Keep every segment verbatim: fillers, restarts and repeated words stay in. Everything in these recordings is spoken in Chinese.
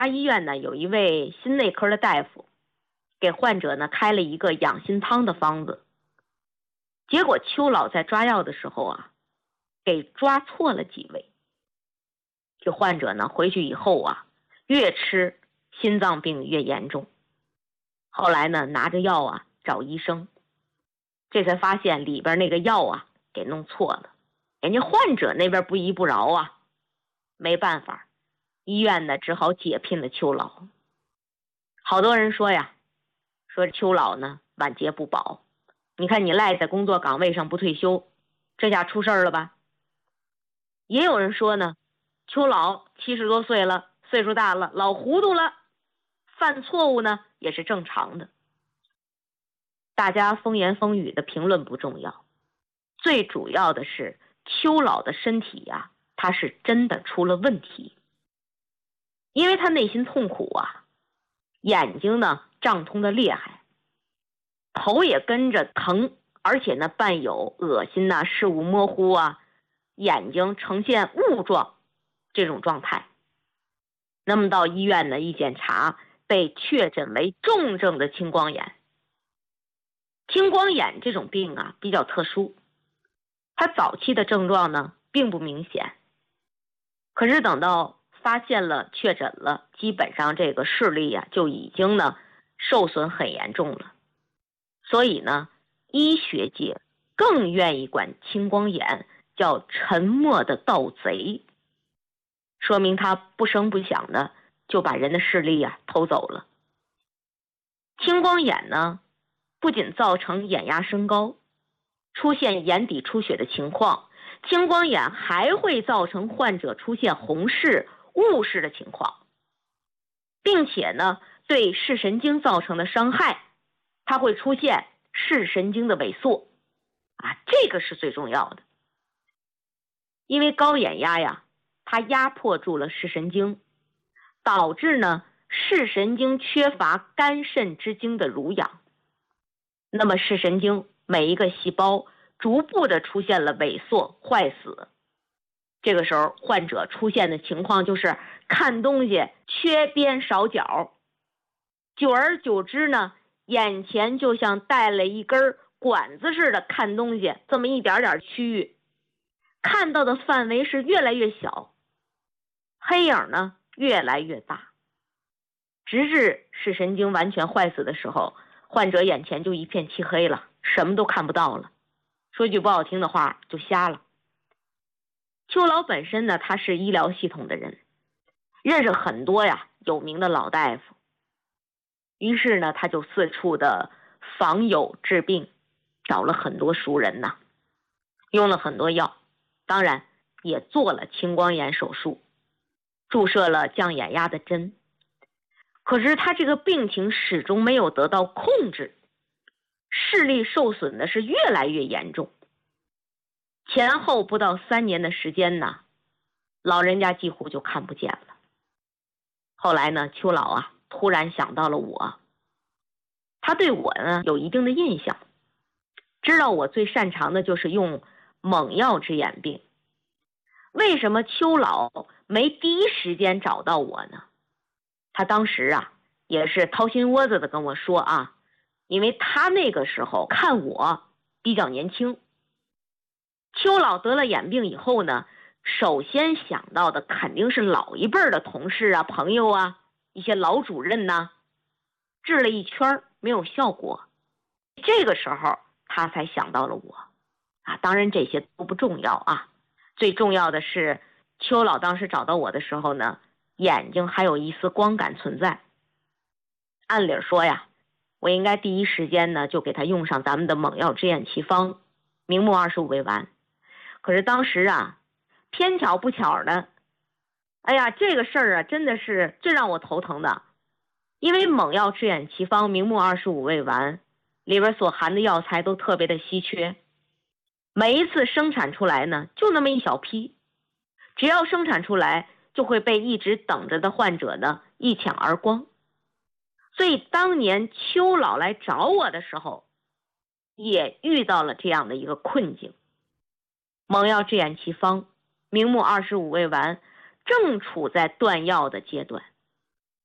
医院呢有一位心内科的大夫，给患者呢开了一个养心汤的方子。结果邱老在抓药的时候啊，给抓错了几味。这患者呢回去以后啊，越吃心脏病越严重。后来呢拿着药啊找医生，这才发现里边那个药啊给弄错了。人家患者那边不依不饶啊，没办法，医院呢只好解聘了邱老。好多人说呀，说邱老呢晚节不保，你看你赖在工作岗位上不退休，这下出事了吧。也有人说呢，邱老七十多岁了，岁数大了，老糊涂了，犯错误呢也是正常的。大家风言风语的评论不重要，最主要的是邱老的身体呀、啊，他是真的出了问题。因为他内心痛苦啊，眼睛呢胀痛的厉害，头也跟着疼，而且呢伴有恶心呐、啊、视物模糊啊，眼睛呈现雾状这种状态。那么到医院呢一检查，被确诊为重症的青光眼。青光眼这种病啊比较特殊，它早期的症状呢并不明显，可是等到发现了确诊了，基本上这个视力啊就已经呢受损很严重了。所以呢医学界更愿意管青光眼叫沉默的盗贼，说明他不声不响的就把人的视力啊偷走了。青光眼呢不仅造成眼压升高，出现眼底出血的情况，青光眼还会造成患者出现红视、雾视的情况，并且呢对视神经造成的伤害，它会出现视神经的萎缩啊，这个是最重要的。因为高眼压呀，它压迫住了视神经，导致呢视神经缺乏肝肾之精的濡养，那么视神经每一个细胞逐步的出现了萎缩坏死。这个时候患者出现的情况就是看东西缺边少角，久而久之呢，眼前就像带了一根管子似的看东西，这么一点点区域，看到的范围是越来越小，黑影呢越来越大，直至视神经完全坏死的时候，患者眼前就一片漆黑了，什么都看不到了，说句不好听的话，就瞎了。邱老本身呢，他是医疗系统的人，认识很多呀有名的老大夫，于是呢他就四处的访友治病，找了很多熟人呐，用了很多药，当然也做了青光眼手术，注射了降眼压的针。可是他这个病情始终没有得到控制，视力受损的是越来越严重。前后不到三年的时间呢，老人家几乎就看不见了。后来呢，邱老啊突然想到了我，他对我呢有一定的印象，知道我最擅长的就是用猛药治眼病。为什么邱老没第一时间找到我呢？他当时啊也是掏心窝子的跟我说啊，因为他那个时候看我比较年轻。邱老得了眼病以后呢，首先想到的肯定是老一辈的同事啊、朋友啊、一些老主任呐、啊，治了一圈没有效果，这个时候他才想到了我啊。当然这些都不重要啊，最重要的是邱老当时找到我的时候呢，眼睛还有一丝光感存在。按理说呀，我应该第一时间呢就给他用上咱们的猛药治眼奇方明目二十五味丸。可是当时啊偏巧不巧的，哎呀这个事儿啊真的是最让我头疼的。因为猛药治眼奇方明目二十五味丸里边所含的药材都特别的稀缺，每一次生产出来呢就那么一小批，只要生产出来就会被一直等着的患者呢一抢而光。所以当年邱老来找我的时候也遇到了这样的一个困境。猛药治眼奇方明目二十五味丸正处在断药的阶段，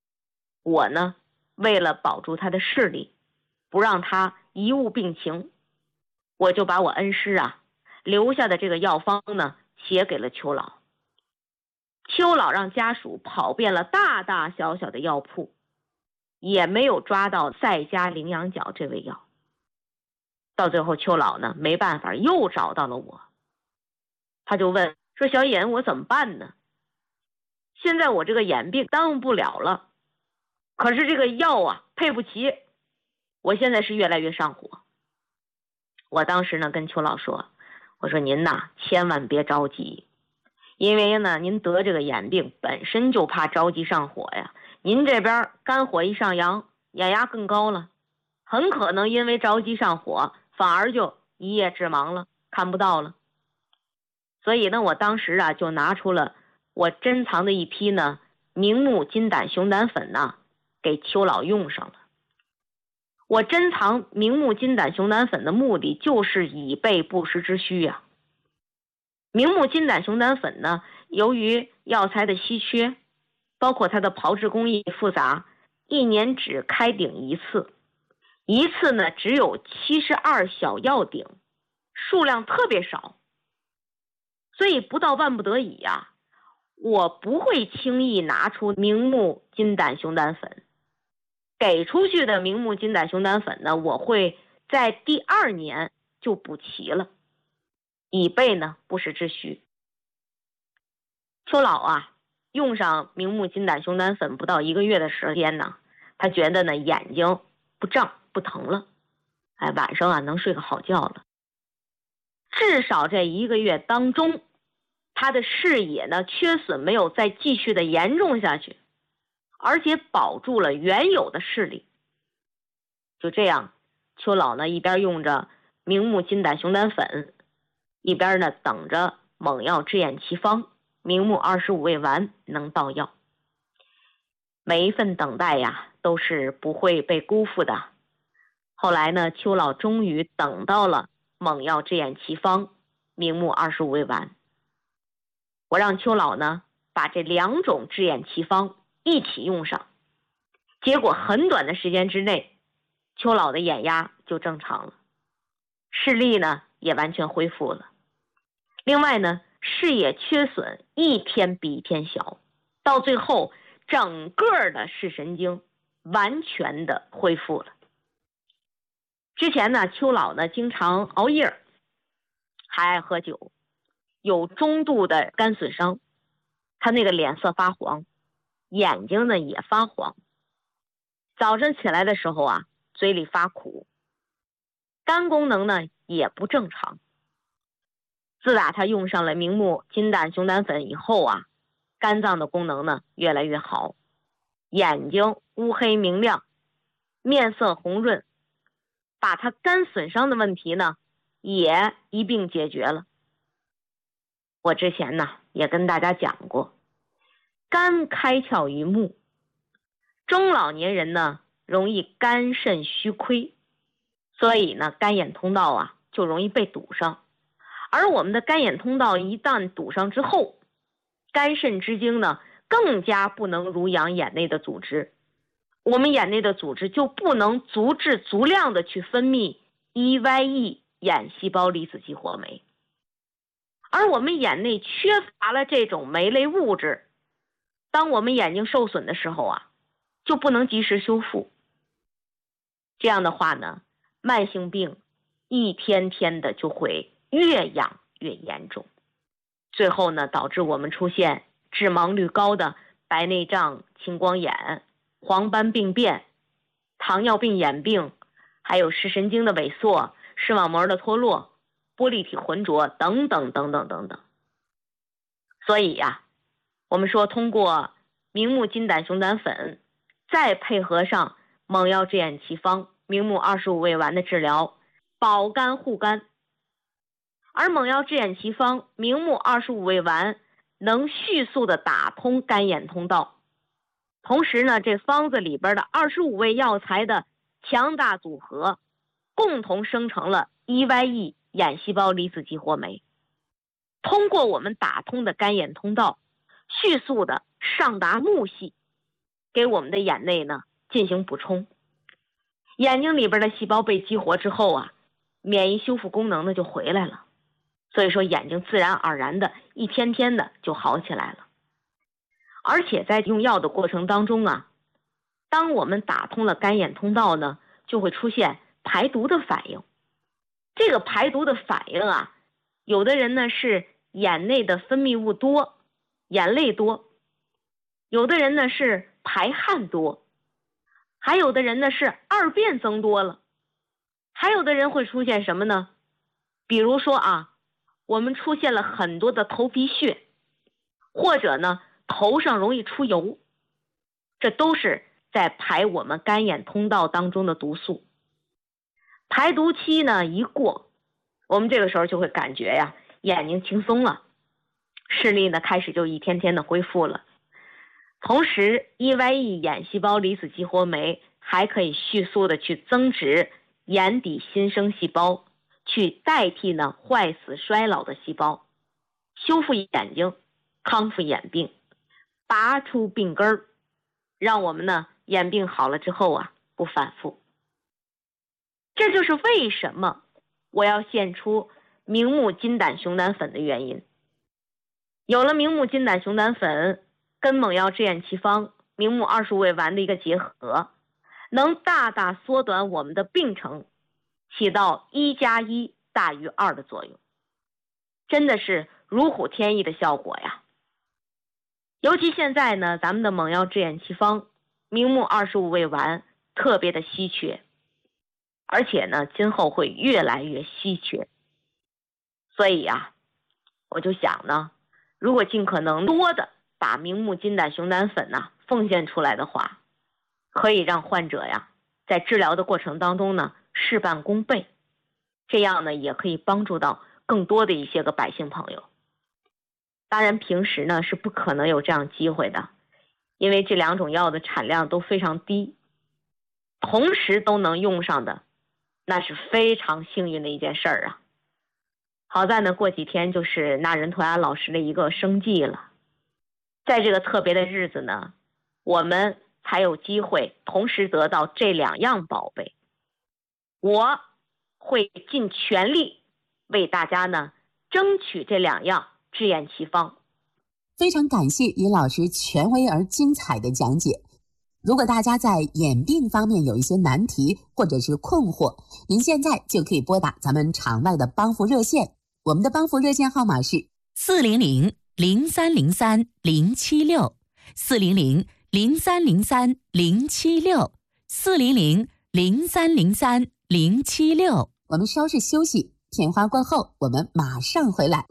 我呢，为了保住他的视力，不让他贻误病情，我就把我恩师啊留下的这个药方呢写给了邱老。邱老让家属跑遍了大大小小的药铺，也没有抓到赛加羚羊角这味药。到最后邱老呢没办法又找到了我，他就问说，小尹，我怎么办呢？现在我这个眼病耽误不了了，可是这个药啊配不齐，我现在是越来越上火。我当时呢跟邱老说，我说您呐千万别着急，因为呢您得这个眼病本身就怕着急上火呀，您这边肝火一上扬，眼压更高了，很可能因为着急上火反而就一夜致盲了，看不到了。所以呢我当时啊就拿出了我珍藏的一批呢明目金胆熊胆粉呢给邱老用上了。我珍藏明目金胆熊胆粉的目的就是以备不时之需呀、啊。明目金胆熊胆粉呢，由于药材的稀缺，包括它的炮制工艺复杂，一年只开鼎一次，一次呢只有七十二小药鼎，数量特别少。所以不到万不得已呀、啊，我不会轻易拿出明目金胆熊胆粉。给出去的明目金胆熊胆粉呢，我会在第二年就补齐了，以备呢不时之需。邱老啊，用上明目金胆熊胆粉不到一个月的时间呢，他觉得呢眼睛不胀不疼了，哎，晚上啊能睡个好觉了。至少这一个月当中，他的视野呢缺损没有再继续的严重下去，而且保住了原有的视力。就这样，邱老呢一边用着明目金胆熊胆粉，一边呢等着猛药治眼奇方明目二十五味丸能到药。每一份等待呀都是不会被辜负的。后来呢，邱老终于等到了猛药治眼奇方明目二十五味丸。我让邱老呢把这两种治眼奇方一起用上，结果很短的时间之内，邱老的眼压就正常了，视力呢也完全恢复了。另外呢，视野缺损一天比一天小，到最后整个的视神经完全的恢复了。之前呢，邱老呢经常熬夜，还爱喝酒，有中度的肝损伤，他那个脸色发黄，眼睛呢也发黄，早上起来的时候啊嘴里发苦，肝功能呢也不正常。自打他用上了明目金胆熊胆粉以后啊，肝脏的功能呢越来越好，眼睛乌黑明亮，面色红润，把他肝损伤的问题呢也一并解决了。我之前呢也跟大家讲过，肝开窍于目，中老年人呢容易肝肾虚亏，所以呢肝眼通道啊就容易被堵上。而我们的肝眼通道一旦堵上之后，肝肾之精呢更加不能濡养眼内的组织，我们眼内的组织就不能足质足量的去分泌 E Y E 眼细胞离子激活酶。而我们眼内缺乏了这种酶类物质，当我们眼睛受损的时候啊，就不能及时修复。这样的话呢，慢性病一天天的就会越养越严重，最后呢导致我们出现致盲率高的白内障、青光眼、黄斑病变、糖尿病眼病，还有视神经的萎缩、视网膜的脱落、玻璃体浑浊等等等等等等。所以呀、啊，我们说通过明目金胆熊胆粉，再配合上猛药治眼奇方明目二十五味丸的治疗，保肝护肝。而猛药治眼奇方明目二十五味丸能迅速的打通肝眼通道，同时呢，这方子里边的二十五味药材的强大组合，共同生成了 E Y E 眼细胞离子激活酶，通过我们打通的肝眼通道，迅速的上达目系， 给我们的眼内呢进行补充。眼睛里边的细胞被激活之后啊，免疫修复功能呢就回来了，所以说眼睛自然而然的一天天的就好起来了。而且在用药的过程当中啊，当我们打通了干眼通道呢，就会出现排毒的反应。这个排毒的反应啊，有的人呢是眼内的分泌物多，眼泪多；有的人呢是排汗多；还有的人呢是二便增多了；还有的人会出现什么呢？比如说啊，我们出现了很多的头皮屑，或者呢头上容易出油，这都是在排我们干眼通道当中的毒素。排毒期呢一过，我们这个时候就会感觉呀，眼睛轻松了，视力呢开始就一天天的恢复了。同时 E Y E 眼细胞离子激活酶还可以迅速的去增殖眼底新生细胞，去代替呢坏死衰老的细胞，修复眼睛，康复眼病，拔出病根儿，让我们呢眼病好了之后啊不反复。这就是为什么我要献出明目金胆熊胆粉的原因。有了明目金胆熊胆粉跟猛药治眼奇方明目二十五味丸的一个结合，能大大缩短我们的病程，起到一加一大于二的作用，真的是如虎添翼的效果呀。尤其现在呢，咱们的猛药治眼奇方明目二十五味丸特别的稀缺，而且呢今后会越来越稀缺。所以啊，我就想呢，如果尽可能多的把明目金胆熊胆粉呢奉献出来的话，可以让患者呀在治疗的过程当中呢事半功倍，这样呢也可以帮助到更多的一些个百姓朋友。当然平时呢是不可能有这样机会的，因为这两种药的产量都非常低，同时都能用上的，那是非常幸运的一件事儿啊。好在呢过几天就是那仁图雅老师的一个生忌了，在这个特别的日子呢，我们才有机会同时得到这两样宝贝。我会尽全力为大家呢争取这两样治眼奇方。 非常感谢于老师权威而精彩的讲解。如果大家在眼病方面有一些难题或者是困惑，您现在就可以拨打咱们场外的帮扶热线，我们的帮扶热线号码是四零零零三零三零七六，四零零零三零三零七六，四零零零三零三零七六。 我们稍事休息，片花过后，我们马上回来。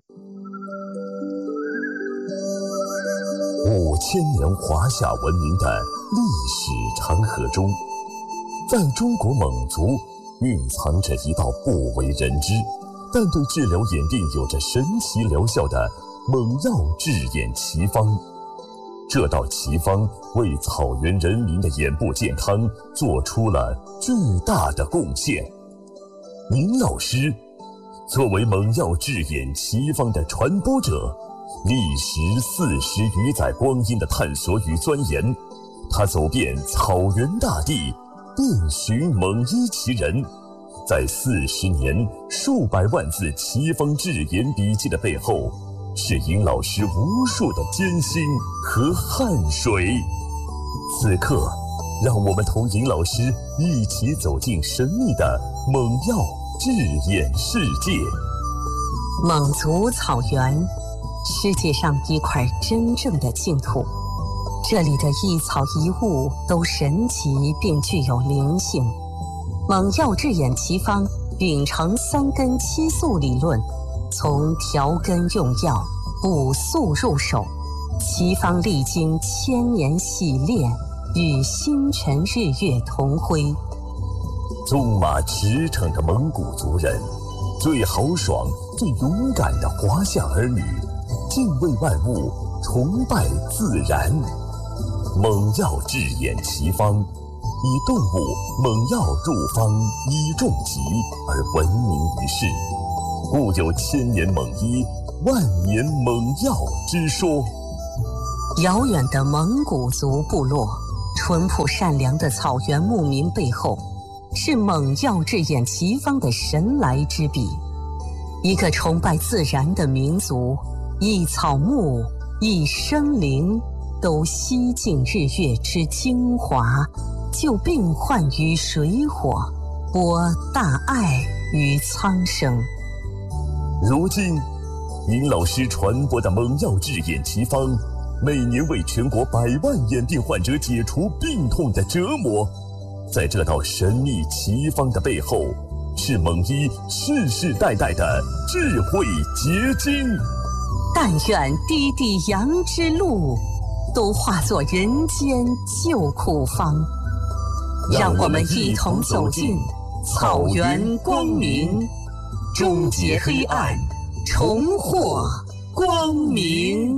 五千年华夏文明的历史长河中，在中国蒙族蕴藏着一道不为人知，但对治疗眼病有着神奇疗效的猛药治眼奇方。这道奇方为草原人民的眼部健康做出了巨大的贡献。林老师作为猛药治眼奇方的传播者，历时四十余载光阴的探索与钻研，他走遍草原大地，遍寻猛医奇人。在四十年数百万字奇方治眼笔记的背后，是尹老师无数的艰辛和汗水。此刻，让我们同尹老师一起走进神秘的猛药治眼世界。 蒙族草原，世界上一块真正的净土，这里的一草一物都神奇并具有灵性。猛药治眼奇方秉承三根七素理论，从调根用药、补素入手，奇方历经千年洗炼，与星辰日月同辉。 纵马驰骋的蒙古族人，最豪爽、最勇敢的华夏儿女，敬畏万物，崇拜自然。猛药治眼奇方，以动物猛药入方医重疾而闻名于世，故有千年猛医、万年猛药之说。 遥远的蒙古族部落， 淳朴善良的草原牧民背后，是猛药智眼奇方的神来之笔。一个崇拜自然的民族，一草木，一生灵，都吸尽日月之精华，救病患于水火，播大爱于苍生。 如今，尹老师传播的猛药智眼奇方，每年为全国百万眼病患者解除病痛的折磨。在这道神秘奇方的背后，是蒙医世世代代的智慧结晶。 但愿滴滴羊之路，都化作人间救苦方。让我们一同走进草原光明，终结黑暗，重获光明。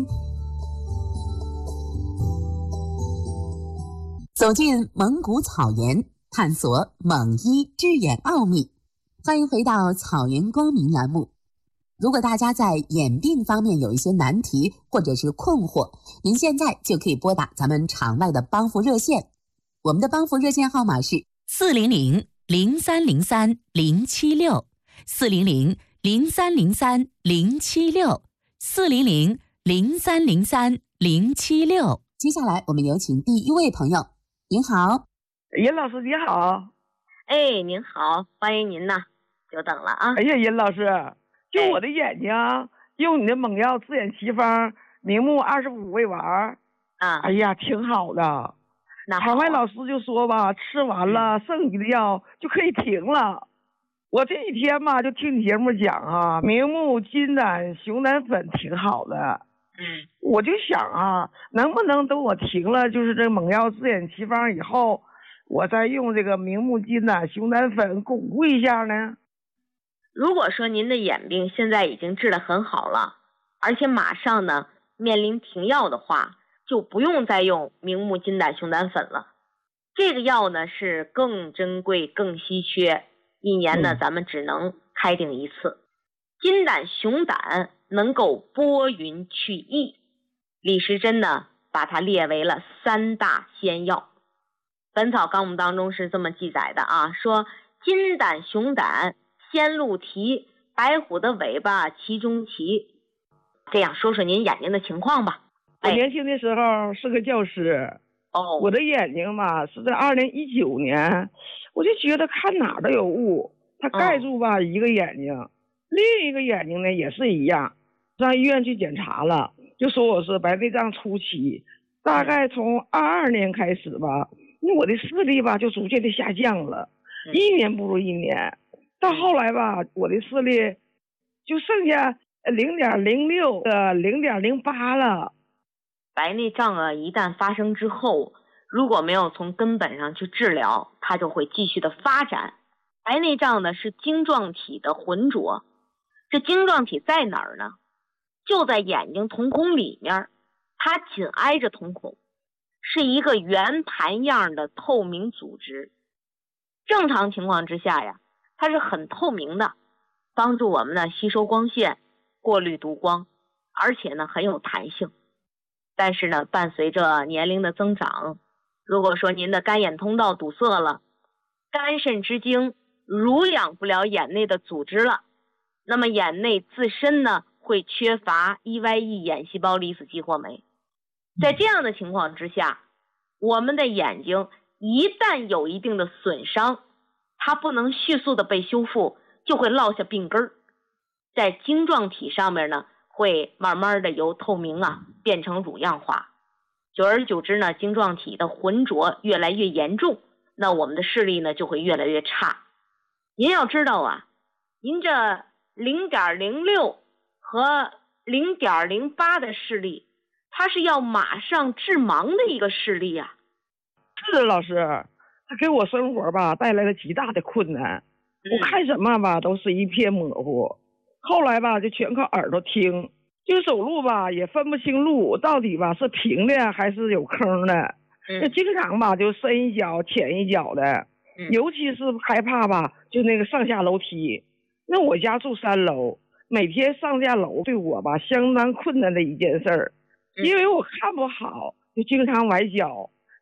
走进蒙古草原，探索蒙医之眼奥秘。欢迎回到草原光明栏目。如果大家在眼病方面有一些难题或者是困惑，您现在就可以拨打咱们场外的帮扶热线。我们的帮扶热线号码是四零零零三零三零七六，四零零零三零三零七六，四零零零三零三零七六。 接下来我们有请第一位朋友。您好， 尹老师你好。 哎，您好，欢迎您呐，久等了啊。 哎呀，尹老师，就我的眼睛，哎、用你的猛药治眼奇方明目二十五味丸啊， 哎呀，挺好的。 那海外老师就说吧，吃完了剩余的药就可以停了。我这几天吧，就听你节目讲啊，明目金胆熊胆粉挺好的。 嗯， 我就想啊，能不能等我停了，就是这猛药治眼奇方以后，我再用这个明目金胆熊胆粉巩固一下呢？ 如果说您的眼病现在已经治得很好了，而且马上呢面临停药的话，就不用再用明目金胆熊胆粉了。这个药呢是更珍贵更稀缺，一年呢、嗯、咱们只能开定一次。金胆熊胆能够拨云去疫，李时珍呢把它列为了三大仙药。本草纲目当中是这么记载的啊，说金胆熊胆仙鹿蹄，白虎的尾巴其中骑。这样说说您眼睛的情况吧。 我年轻的时候是个教师， 哦， 我的眼睛吧是在二零一九年，我就觉得看哪儿都有雾，它盖住吧、哦、一个眼睛，另一个眼睛呢也是一样，上医院去检查了，就说我是白内障初期，大概从二二年开始吧，那我的视力吧就逐渐的下降了，嗯、一年不如一年，到后来吧，我的视力就剩下零点零六的零点零八了。 白内障啊，一旦发生之后，如果没有从根本上去治疗，它就会继续的发展。白内障呢是晶状体的浑浊，这晶状体在哪儿呢？就在眼睛瞳孔里面，它紧挨着瞳孔，是一个圆盘样的透明组织。正常情况之下呀，它是很透明的，帮助我们呢吸收光线，过滤毒光，而且呢很有弹性。但是呢，伴随着年龄的增长，如果说您的肝眼通道堵塞了，肝肾之精濡养不了眼内的组织了，那么眼内自身呢会缺乏 E Y E 眼细胞离子激活酶。在这样的情况之下，我们的眼睛一旦有一定的损伤，它不能迅速的被修复，就会落下病根儿。在晶状体上面呢，会慢慢的由透明啊变成乳样化，久而久之呢，晶状体的浑浊越来越严重，那我们的视力呢就会越来越差。您要知道啊，您这 零点零六 和 零点零八 的视力，它是要马上致盲的一个视力啊。 是的，老师，它给我生活吧带来了极大的困难，嗯、我看什么吧都是一片模糊。后来吧就全靠耳朵听，就走路吧也分不清路到底吧是平的还是有坑的，那、嗯、经常吧就深一脚浅一脚的、嗯、尤其是害怕吧就那个上下楼梯。那我家住三楼，每天上下楼对我吧相当困难的一件事儿、嗯、因为我看不好就经常崴脚，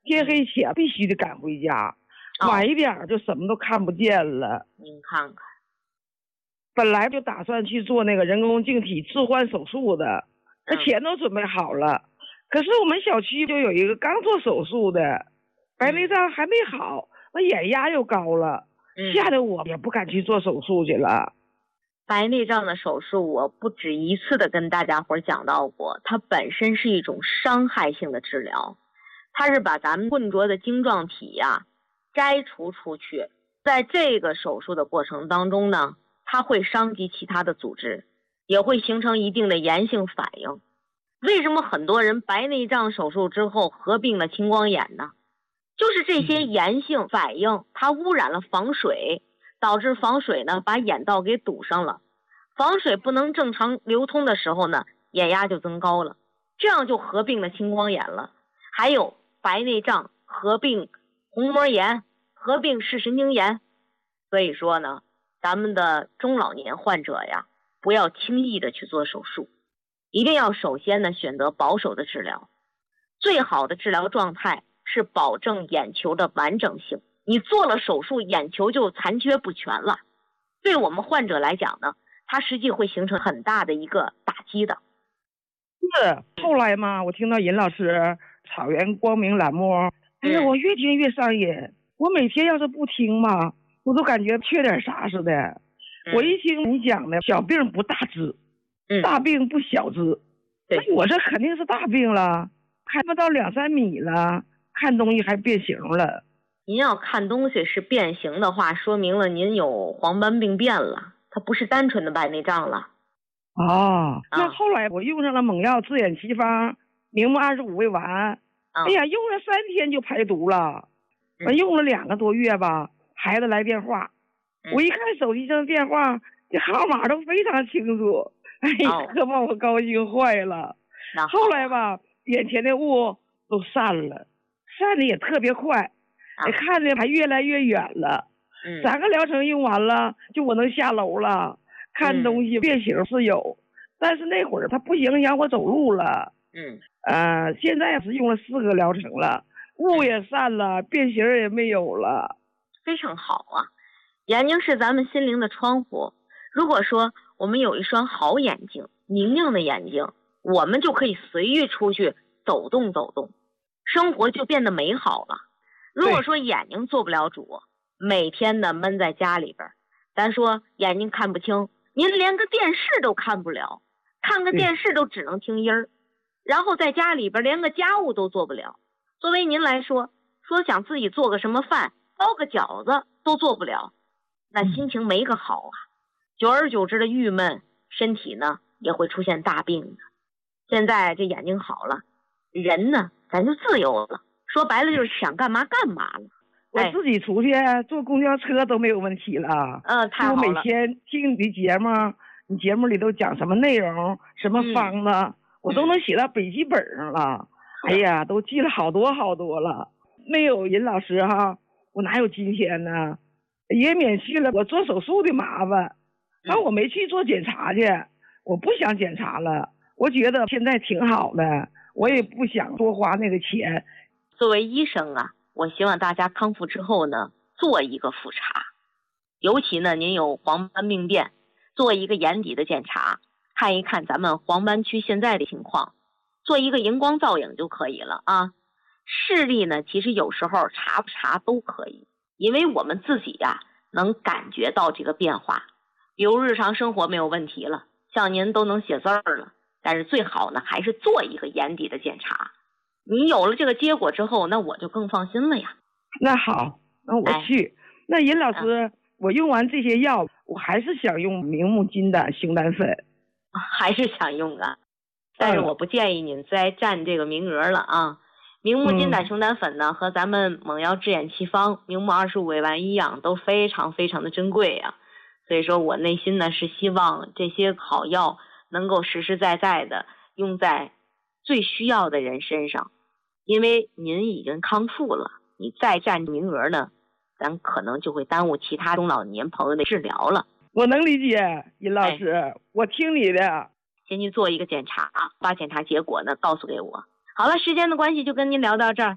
天黑前必须得赶回家， 哦、 晚一点就什么都看不见了。 您看看， 本来就打算去做那个人工晶体置换手术的，那钱都准备好了。嗯、可是我们小区就有一个刚做手术的，白内障还没好，那眼压又高了，嗯、吓得我也不敢去做手术去了。 白内障的手术，我不止一次的跟大家伙讲到过，它本身是一种伤害性的治疗，它是把咱们浑浊的晶状体呀、啊、摘除出去，在这个手术的过程当中呢，它会伤及其他的组织，也会形成一定的炎性反应。为什么很多人白内障手术之后合并了青光眼呢？就是这些炎性反应，它污染了房水，导致房水呢把眼道给堵上了，房水不能正常流通的时候呢，眼压就增高了，这样就合并了青光眼了。还有白内障合并虹膜炎，合并视神经炎。所以说呢，咱们的中老年患者呀，不要轻易的去做手术，一定要首先呢选择保守的治疗。最好的治疗状态是保证眼球的完整性，你做了手术，眼球就残缺不全了，对我们患者来讲呢，它实际会形成很大的一个打击的。 是后来嘛，我听到尹老师草原光明栏目，哎呀，我越听越上瘾。我每天要是不听嘛，我都感觉缺点啥似的。嗯、我一听你讲的小病不大治，嗯、大病不小治，那我这肯定是大病了，看不到两三米了，看东西还变形了。 您要看东西是变形的话，说明了您有黄斑病变了，它不是单纯的白内障了。 哦，那后来我用上了猛药自眼奇方明目二十五味丸，哦、哎呀，用了三天就排毒了。我、嗯、用了两个多月吧，孩子来电话，嗯、我一看手机上的电话，这号码都非常清楚，哎呀，可把我高兴坏了。 哦、 后来吧，眼前的雾都散了，散的也特别快，哦、看的还越来越远了。嗯、三个疗程用完了，就我能下楼了。看东西变形是有，嗯、但是那会儿它不影响我走路了。 嗯， 呃，现在是用了四个疗程了，雾也散了，变形也没有了， 非常好啊。眼睛是咱们心灵的窗户，如果说我们有一双好眼睛，明亮的眼睛，我们就可以随意出去走动走动，生活就变得美好了。如果说眼睛做不了主，每天呢闷在家里边，咱说眼睛看不清，您连个电视都看不了，看个电视都只能听音儿，然后在家里边连个家务都做不了。作为您来说，说想自己做个什么饭，包个饺子都做不了，那心情没个好啊。久而久之的郁闷，身体呢也会出现大病的。现在这眼睛好了，人呢咱就自由了，说白了就是想干嘛干嘛了。 我自己出去坐公交车都没有问题了。 嗯，太好了。 我每天听你的节目，你节目里都讲什么内容，什么方子，嗯、我都能写到笔记本上了。嗯、哎呀，都记了好多好多了。没有尹老师哈，我哪有今天呢？也免去了我做手术的麻烦。然后我没去做检查去，我不想检查了。我觉得现在挺好的，我也不想多花那个钱。 作为医生啊，我希望大家康复之后呢，做一个复查，尤其呢，您有黄斑病变，做一个眼底的检查，看一看咱们黄斑区现在的情况，做一个荧光造影就可以了啊。视力呢，其实有时候查不查都可以，因为我们自己呀、啊、能感觉到这个变化。比如日常生活没有问题了，像您都能写字儿了，但是最好呢还是做一个眼底的检查。你有了这个结果之后，那我就更放心了呀。 那好，那我去。哎、那尹老师、嗯，我用完这些药，我还是想用明目金胆熊胆粉， 还是想用啊。但是我不建议您再占这个名额了啊。明目金胆熊胆粉呢，嗯、和咱们猛药治眼奇方明目二十五味丸一样，都非常非常的珍贵呀、啊。所以说我内心呢是希望这些好药能够实实在在的用在最需要的人身上。因为您已经康复了，你再占名额呢，咱可能就会耽误其他中老年朋友的治疗了。 我能理解，尹老师、哎，我听你的。 先去做一个检查，把检查结果呢告诉给我。好了，时间的关系就跟您聊到这儿。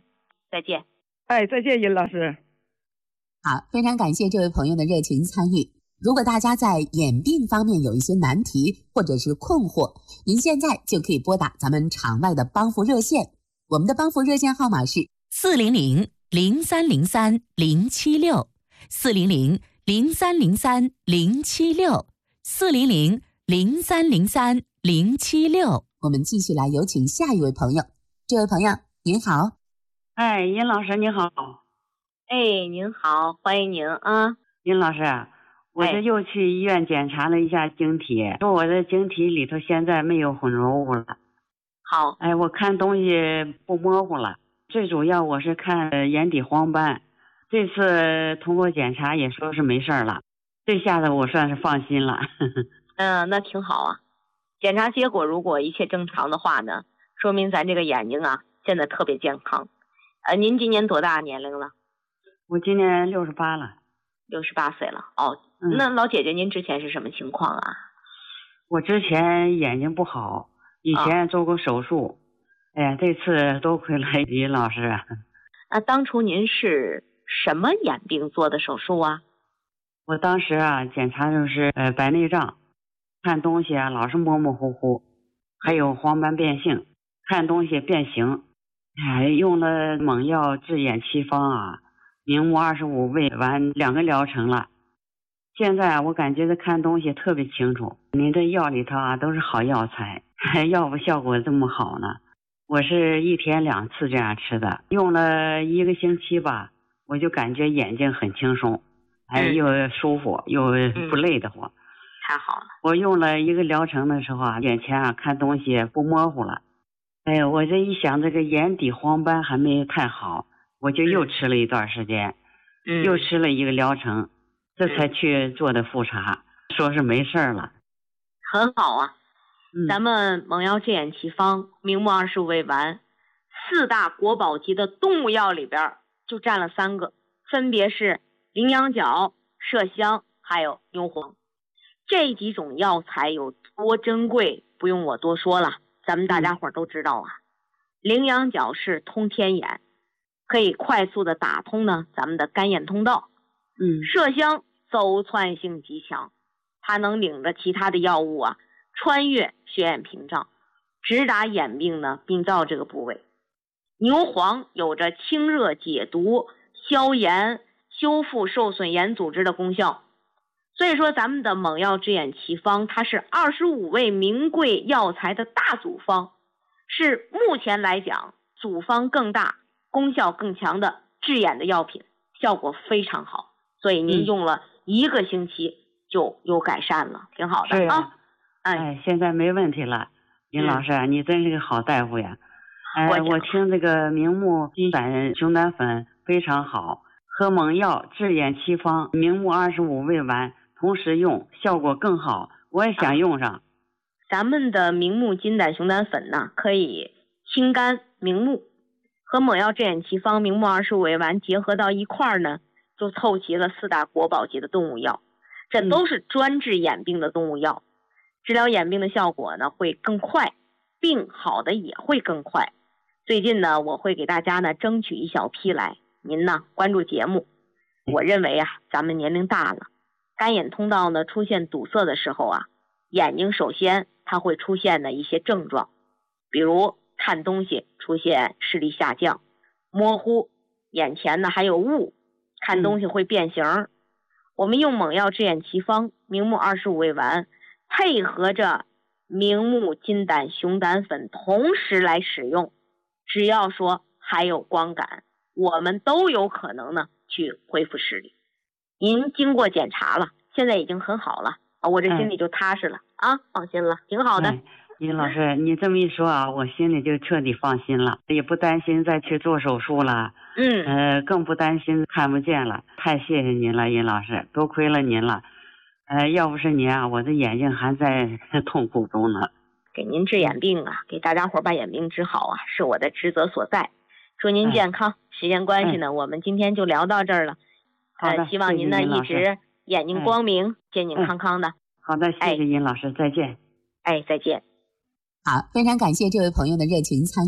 再见。 哎，再见，殷老师。 好，非常感谢这位朋友的热情参与。如果大家在眼病方面有一些难题或者是困惑，您现在就可以拨打咱们场外的帮扶热线，我们的帮扶热线号码是四零零零三零三零七六，四零零零三零三零七六，四零零零三零三零七六。 我们继续来有请下一位朋友。这位朋友您好。 哎，殷老师你好。 哎，您好，欢迎您啊。 殷老师，我这又去医院检查了一下晶体，说我的晶体里头现在没有混浊物了。 好。 哎，我看东西不模糊了，最主要我是看眼底黄斑，这次通过检查也说是没事了，这下子我算是放心了。 嗯、呃，那挺好啊。检查结果如果一切正常的话呢，说明咱这个眼睛啊现在特别健康。呃，您今年多大年龄了？ 我今年六十八了。 六十八岁了。哦、 嗯， 那老姐姐您之前是什么情况啊？ 我之前眼睛不好，以前做过手术。啊、哎呀，这次多亏了殷老师。 那当初您是什么眼病做的手术啊？ 我当时啊检查就是呃白内障，看东西啊老是模模糊糊，还有黄斑变性，看东西变形。哎，用了猛药治眼七方啊，明目二十五胃丸两个疗程了。现在啊我感觉这看东西特别清楚，您这药里头啊都是好药材，要不效果这么好呢。我是一天两次这样吃的，用了一个星期吧，我就感觉眼睛很轻松，哎，又舒服又不累得慌。 嗯，太好了。 我用了一个疗程的时候啊，眼前啊看东西不模糊了。哎，我这一想这个眼底黄斑还没太好，我就又吃了一段时间， 嗯， 又吃了一个疗程，这才去做的复查，嗯，说是没事了。 很好啊。 嗯， 咱们蒙药治眼奇方明目二十五味丸四大国宝级的动物药里边就占了三个，分别是羚羊角、麝香还有牛黄。这几种药材有多珍贵不用我多说了，咱们大家伙都知道啊。羚羊角是通天眼，可以快速的打通呢咱们的干眼通道。 嗯， 麝香走窜性极强，它能领着其他的药物啊穿越血眼屏障，直达眼病呢病灶这个部位。牛黄有着清热解毒、消炎、修复受损眼组织的功效。所以说咱们的蒙药治眼奇方它是二十五味名贵药材的大组方，是目前来讲组方更大、功效更强的治眼的药品，效果非常好。所以您用了一个星期就有改善了，嗯，挺好的啊。 啊哎，现在没问题了。殷老师，嗯，你真是个好大夫呀！哎，我, 我听这个明目金胆熊胆粉非常好，和蒙药治眼奇方明目二十五味丸同时用，效果更好，我也想用上。啊， 咱们的明目金胆熊胆粉呢，可以清肝明目，和蒙药治眼奇方明目二十五味丸结合到一块儿呢，就凑齐了四大国宝级的动物药，这都是专治眼病的动物药。嗯，治疗眼病的效果呢会更快，病好的也会更快。最近呢我会给大家呢争取一小批来，您呢关注节目。我认为啊咱们年龄大了，干眼通道呢出现堵塞的时候啊，眼睛首先它会出现的一些症状，比如看东西出现视力下降、模糊，眼前呢还有雾，看东西会变形。嗯，我们用蒙药治眼奇方明目二十五味丸配合着明目金胆熊胆粉同时来使用，只要说还有光感，我们都有可能呢去恢复视力。您经过检查了，现在已经很好了啊，我这心里就踏实了，哎，啊，放心了，挺好的。 殷，哎，老师，你这么一说啊，我心里就彻底放心了，也不担心再去做手术了， 嗯， 呃，更不担心看不见了。太谢谢您了，殷老师，多亏了您了。呃，要不是您啊，我这眼睛还在痛苦中呢。 给您治眼病啊，给大家伙把眼病治好啊，是我的职责所在。祝您健康。哎，时间关系呢，哎，我们今天就聊到这儿了。 好的， 呃，希望您呢一直眼睛光明，哎，健健康康的。 好的，谢谢殷老师，再见。 哎，再见。 好，非常感谢这位朋友的热情参与。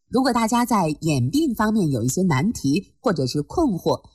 如果大家在眼病方面有一些难题或者是困惑，